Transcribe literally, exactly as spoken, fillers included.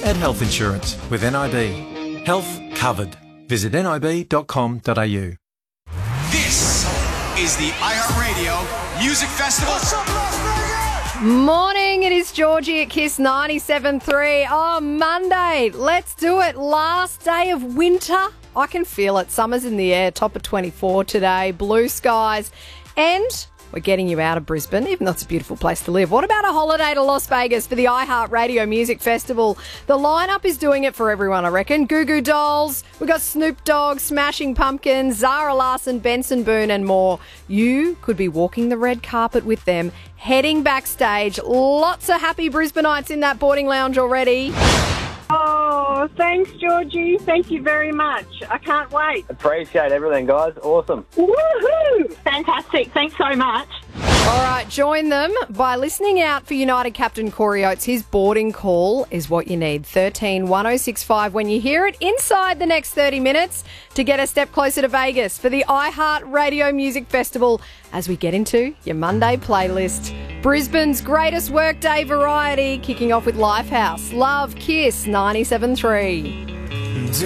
at health insurance with N I B. Health covered. Visit nib dot com dot a u. This is the iHeartRadio Music Festival. What's up, Las Vegas? Morning, it is Georgie at Kiss ninety-seven point three. Oh, Monday, let's do it. Last day of winter. I can feel it. Summer's in the air, top of twenty-four today, blue skies, and we're getting you out of Brisbane, even though it's a beautiful place to live. What about a holiday to Las Vegas for the iHeartRadio Music Festival? The lineup is doing it for everyone, I reckon. Goo Goo Dolls, we've got Snoop Dogg, Smashing Pumpkins, Zara Larsson, Benson Boone and more. You could be walking the red carpet with them, heading backstage. Lots of happy Brisbaneites in that boarding lounge already. Oh, thanks, Georgie. Thank you very much. I can't wait. Appreciate everything, guys. Awesome. Woohoo! Fantastic. Thanks so much. All right, join them by listening out for United Captain Corey Oates. His boarding call is what you need. thirteen one oh six five when you hear it inside the next thirty minutes to get a step closer to Vegas for the iHeartRadio Music Festival as we get into your Monday playlist. Brisbane's greatest workday variety, kicking off with Lifehouse. Love Kiss ninety-seven point three.